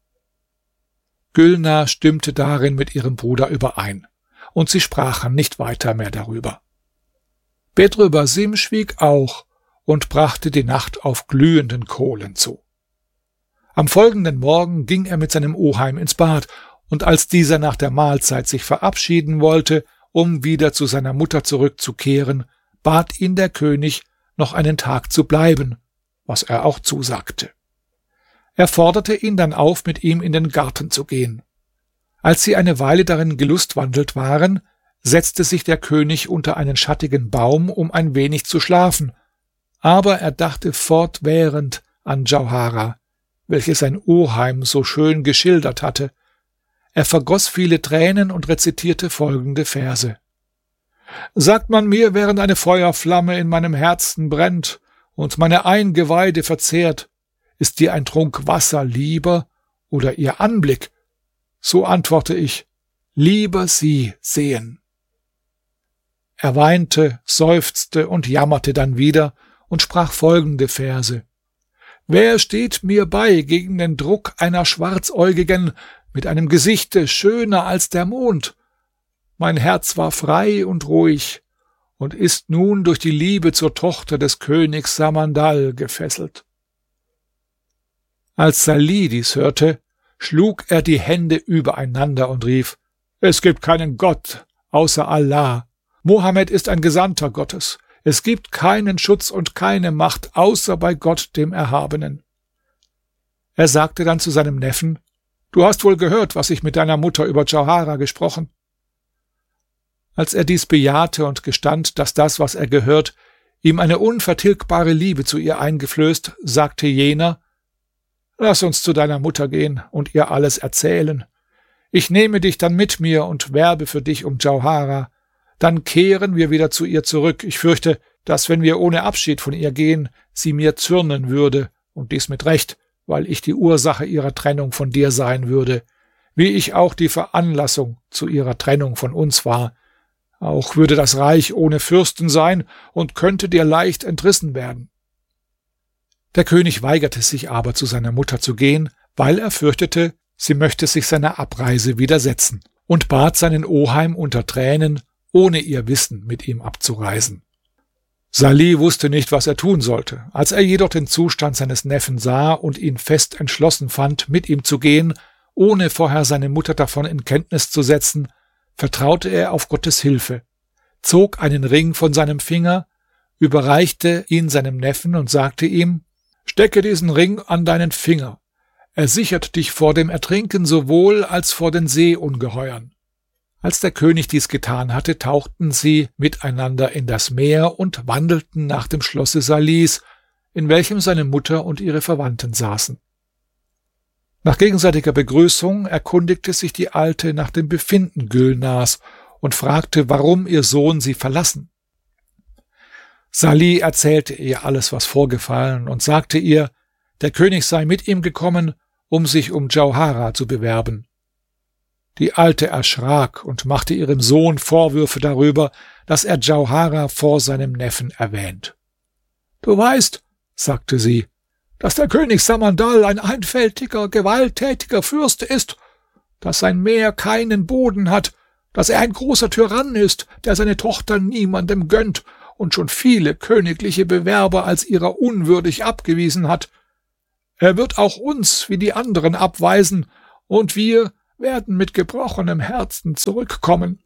Gülnar stimmte darin mit ihrem Bruder überein, und sie sprachen nicht weiter mehr darüber. Bedr Basim schwieg auch und brachte die Nacht auf glühenden Kohlen zu. Am folgenden Morgen ging er mit seinem Oheim ins Bad, und als dieser nach der Mahlzeit sich verabschieden wollte, um wieder zu seiner Mutter zurückzukehren, bat ihn der König, noch einen Tag zu bleiben, was er auch zusagte. Er forderte ihn dann auf, mit ihm in den Garten zu gehen. Als sie eine Weile darin gelustwandelt waren, setzte sich der König unter einen schattigen Baum, um ein wenig zu schlafen, aber er dachte fortwährend an Djauharah, welche sein Oheim so schön geschildert hatte. Er vergoss viele Tränen und rezitierte folgende Verse: Sagt man mir, während eine Feuerflamme in meinem Herzen brennt und meine Eingeweide verzehrt, ist dir ein Trunk Wasser lieber oder ihr Anblick? So antworte ich: lieber sie sehen. Er weinte, seufzte und jammerte dann wieder und sprach folgende Verse: Wer steht mir bei gegen den Druck einer Schwarzäugigen mit einem Gesichte schöner als der Mond? Mein Herz war frei und ruhig und ist nun durch die Liebe zur Tochter des Königs Samandal gefesselt. Als Salih dies hörte, schlug er die Hände übereinander und rief: Es gibt keinen Gott außer Allah. Mohammed ist ein Gesandter Gottes. Es gibt keinen Schutz und keine Macht außer bei Gott, dem Erhabenen. Er sagte dann zu seinem Neffen: Du hast wohl gehört, was ich mit deiner Mutter über Djauharah gesprochen. Als er dies bejahte und gestand, dass das, was er gehört, ihm eine unvertilgbare Liebe zu ihr eingeflößt, sagte jener: Lass uns zu deiner Mutter gehen und ihr alles erzählen. Ich nehme dich dann mit mir und werbe für dich um Djauharah. Dann kehren wir wieder zu ihr zurück. Ich fürchte, dass, wenn wir ohne Abschied von ihr gehen, sie mir zürnen würde, und dies mit Recht, weil ich die Ursache ihrer Trennung von dir sein würde, wie ich auch die Veranlassung zu ihrer Trennung von uns war. Auch würde das Reich ohne Fürsten sein und könnte dir leicht entrissen werden. Der König weigerte sich aber, zu seiner Mutter zu gehen, weil er fürchtete, sie möchte sich seiner Abreise widersetzen, und bat seinen Oheim unter Tränen, ohne ihr Wissen mit ihm abzureisen. Salih wusste nicht, was er tun sollte. Als er jedoch den Zustand seines Neffen sah und ihn fest entschlossen fand, mit ihm zu gehen, ohne vorher seine Mutter davon in Kenntnis zu setzen, vertraute er auf Gottes Hilfe, zog einen Ring von seinem Finger, überreichte ihn seinem Neffen und sagte ihm: Stecke diesen Ring an deinen Finger. Er sichert dich vor dem Ertrinken sowohl als vor den Seeungeheuern. Als der König dies getan hatte, tauchten sie miteinander in das Meer und wandelten nach dem Schlosse Salihs, in welchem seine Mutter und ihre Verwandten saßen. Nach gegenseitiger Begrüßung erkundigte sich die Alte nach dem Befinden Gülnars und fragte, warum ihr Sohn sie verlassen. Salih erzählte ihr alles, was vorgefallen, und sagte ihr, der König sei mit ihm gekommen, um sich um Djauharah zu bewerben. Die Alte erschrak und machte ihrem Sohn Vorwürfe darüber, dass er Djauharah vor seinem Neffen erwähnt. Du weißt, sagte sie, dass der König Samandal ein einfältiger, gewalttätiger Fürst ist, dass sein Meer keinen Boden hat, dass er ein großer Tyrann ist, der seine Tochter niemandem gönnt und schon viele königliche Bewerber als ihrer unwürdig abgewiesen hat. Er wird auch uns wie die anderen abweisen, und wir werden mit gebrochenem Herzen zurückkommen.«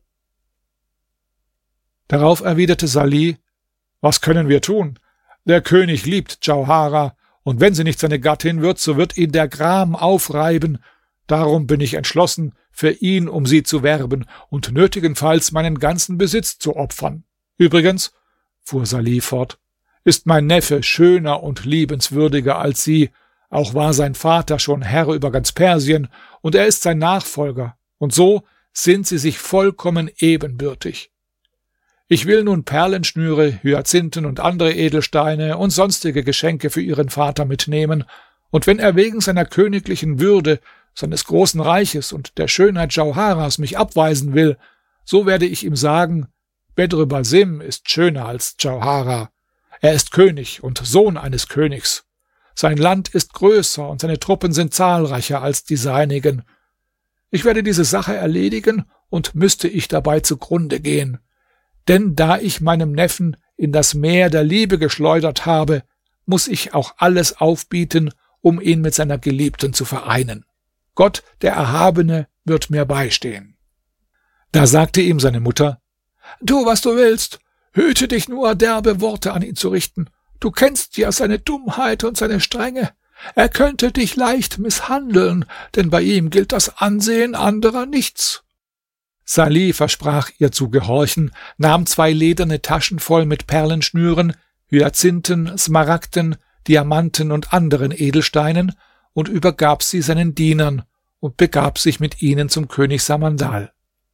Darauf erwiderte Salih: »Was können wir tun? Der König liebt Djauharah, und wenn sie nicht seine Gattin wird, so wird ihn der Gram aufreiben. Darum bin ich entschlossen, für ihn um sie zu werben und nötigenfalls meinen ganzen Besitz zu opfern. Übrigens«, fuhr Salih fort, »ist mein Neffe schöner und liebenswürdiger als sie, auch war sein Vater schon Herr über ganz Persien, und er ist sein Nachfolger, und so sind sie sich vollkommen ebenbürtig. Ich will nun Perlenschnüre, Hyazinthen und andere Edelsteine und sonstige Geschenke für ihren Vater mitnehmen, und wenn er wegen seiner königlichen Würde, seines großen Reiches und der Schönheit Djauharahs mich abweisen will, so werde ich ihm sagen: Bedr Basim ist schöner als Djauharah. Er ist König und Sohn eines Königs. Sein Land ist größer und seine Truppen sind zahlreicher als die seinigen. Ich werde diese Sache erledigen, und müsste ich dabei zugrunde gehen. Denn da ich meinem Neffen in das Meer der Liebe geschleudert habe, muss ich auch alles aufbieten, um ihn mit seiner Geliebten zu vereinen. Gott, der Erhabene, wird mir beistehen.« Da sagte ihm seine Mutter: »Tu, was du willst. Hüte dich nur, derbe Worte an ihn zu richten. Du kennst ja seine Dummheit und seine Strenge. Er könnte dich leicht misshandeln, denn bei ihm gilt das Ansehen anderer nichts.« Salih versprach ihr zu gehorchen, nahm 2 lederne Taschen voll mit Perlenschnüren, Hyazinthen, Smaragden, Diamanten und anderen Edelsteinen und übergab sie seinen Dienern und begab sich mit ihnen zum König Samandal.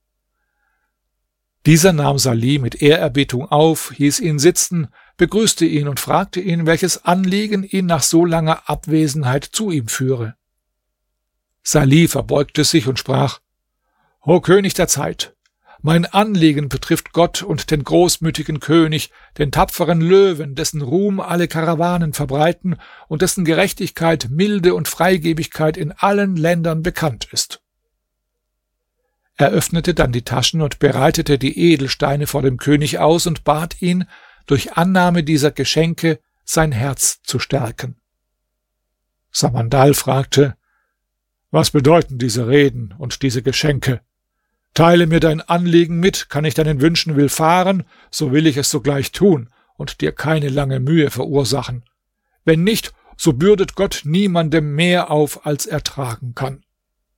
Dieser nahm Salih mit Ehrerbietung auf, hieß ihn sitzen, begrüßte ihn und fragte ihn, welches Anliegen ihn nach so langer Abwesenheit zu ihm führe. Salih verbeugte sich und sprach: »O König der Zeit, mein Anliegen betrifft Gott und den großmütigen König, den tapferen Löwen, dessen Ruhm alle Karawanen verbreiten und dessen Gerechtigkeit, Milde und Freigebigkeit in allen Ländern bekannt ist.« Er öffnete dann die Taschen und breitete die Edelsteine vor dem König aus und bat ihn, durch Annahme dieser Geschenke sein Herz zu stärken. Samandal fragte: »Was bedeuten diese Reden und diese Geschenke? Teile mir dein Anliegen mit, kann ich deinen Wünschen willfahren, so will ich es sogleich tun und dir keine lange Mühe verursachen. Wenn nicht, so bürdet Gott niemandem mehr auf, als er tragen kann.«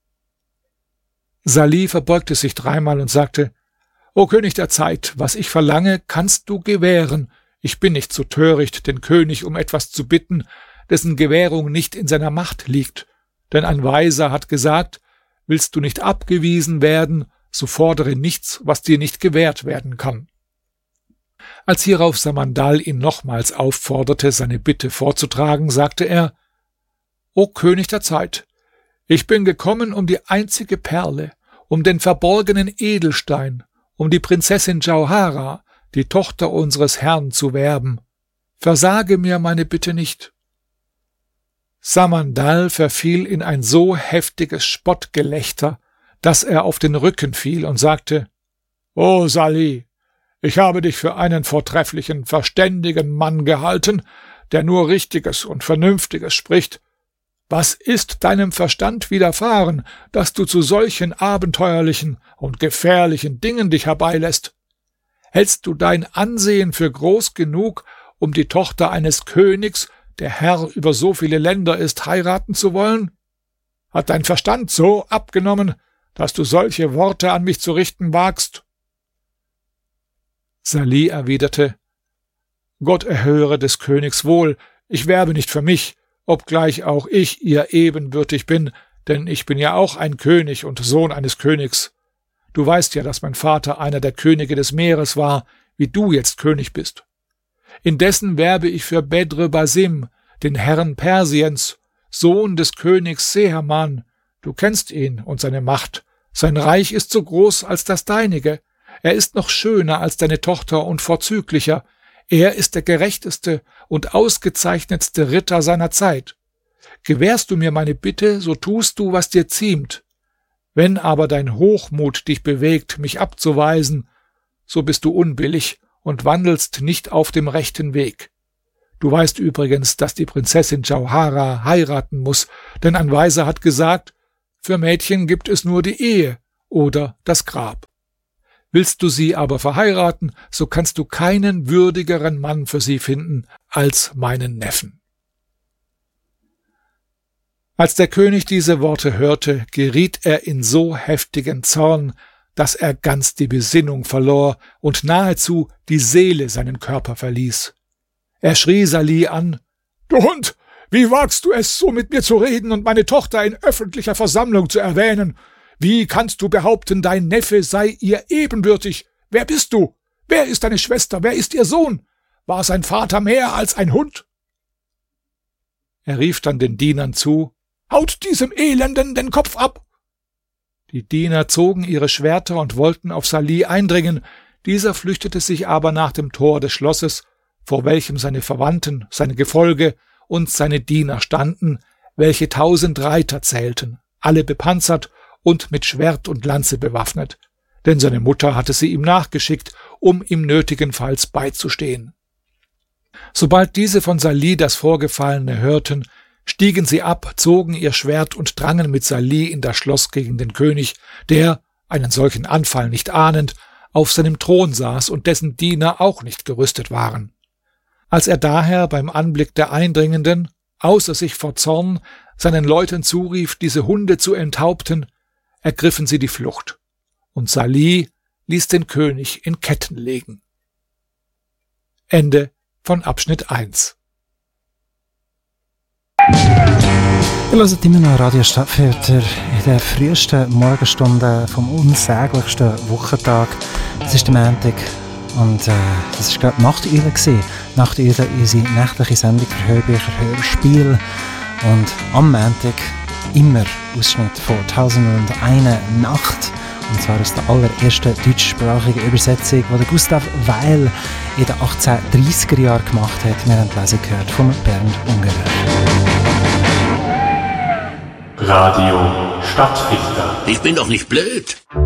Salih verbeugte sich 3-mal und sagte: »O König der Zeit, was ich verlange, kannst du gewähren. Ich bin nicht so töricht, den König um etwas zu bitten, dessen Gewährung nicht in seiner Macht liegt. Denn ein Weiser hat gesagt: Willst du nicht abgewiesen werden, so fordere nichts, was dir nicht gewährt werden kann.« Als hierauf Samandal ihn nochmals aufforderte, seine Bitte vorzutragen, sagte er: »O König der Zeit, ich bin gekommen, um die einzige Perle, um den verborgenen Edelstein, um die Prinzessin Djauharah, die Tochter unseres Herrn, zu werben. Versage mir meine Bitte nicht.« Samandal verfiel in ein so heftiges Spottgelächter, dass er auf den Rücken fiel und sagte: »O Salih, ich habe dich für einen vortrefflichen, verständigen Mann gehalten, der nur Richtiges und Vernünftiges spricht. Was ist deinem Verstand widerfahren, dass du zu solchen abenteuerlichen und gefährlichen Dingen dich herbeilässt? Hältst du dein Ansehen für groß genug, um die Tochter eines Königs, der Herr über so viele Länder ist, heiraten zu wollen? Hat dein Verstand so abgenommen, dass du solche Worte an mich zu richten wagst?« Salih erwiderte: »Gott erhöre des Königs wohl, ich werbe nicht für mich, obgleich auch ich ihr ebenbürtig bin, denn ich bin ja auch ein König und Sohn eines Königs. Du weißt ja, dass mein Vater einer der Könige des Meeres war, wie du jetzt König bist. Indessen werbe ich für Bedr Basim, den Herrn Persiens, Sohn des Königs Seherman. Du kennst ihn und seine Macht. Sein Reich ist so groß als das deinige. Er ist noch schöner als deine Tochter und vorzüglicher. Er ist der gerechteste und ausgezeichnetste Ritter seiner Zeit. Gewährst du mir meine Bitte, so tust du, was dir ziemt. Wenn aber dein Hochmut dich bewegt, mich abzuweisen, so bist du unbillig und wandelst nicht auf dem rechten Weg. Du weißt übrigens, dass die Prinzessin Jauhara heiraten muss, denn ein Weiser hat gesagt, für Mädchen gibt es nur die Ehe oder das Grab. Willst du sie aber verheiraten, so kannst du keinen würdigeren Mann für sie finden als meinen Neffen. Als der König diese Worte hörte, geriet er in so heftigen Zorn, dass er ganz die Besinnung verlor und nahezu die Seele seinen Körper verließ. Er schrie Salih an: »Du Hund, wie wagst du es, so mit mir zu reden und meine Tochter in öffentlicher Versammlung zu erwähnen? Wie kannst du behaupten, dein Neffe sei ihr ebenbürtig? Wer bist du? Wer ist deine Schwester? Wer ist ihr Sohn? War sein Vater mehr als ein Hund?« Er rief dann den Dienern zu: »Haut diesem Elenden den Kopf ab!« Die Diener zogen ihre Schwerter und wollten auf Salih eindringen, dieser flüchtete sich aber nach dem Tor des Schlosses, vor welchem seine Verwandten, seine Gefolge und seine Diener standen, welche 1000 Reiter zählten, alle bepanzert und mit Schwert und Lanze bewaffnet, denn seine Mutter hatte sie ihm nachgeschickt, um ihm nötigenfalls beizustehen. Sobald diese von Salih das Vorgefallene hörten, stiegen sie ab, zogen ihr Schwert und drangen mit Salih in das Schloss gegen den König, der, einen solchen Anfall nicht ahnend, auf seinem Thron saß und dessen Diener auch nicht gerüstet waren. Als er daher beim Anblick der Eindringenden, außer sich vor Zorn, seinen Leuten zurief, diese Hunde zu enthaupten, ergriffen sie die Flucht, und Salih ließ den König in Ketten legen. Ende von Abschnitt 1. Ihr hört immer noch Radio Stadtfilter in der frühesten Morgenstunde vom unsäglichsten Wochentag. Es ist der Montag und das war gerade Nachteule gewesen. Nachteule, unsere nächtliche Sendung für Hörbücher, Hörspiel. Und am Montag immer Ausschnitt von 1001 Nacht. Und zwar aus der allerersten deutschsprachigen Übersetzung, die Gustav Weil in den 1830er Jahren gemacht hat. Wir haben die Lesung gehört von Bernd Ungerer. Radio Stadtfilter. Ich bin doch nicht blöd.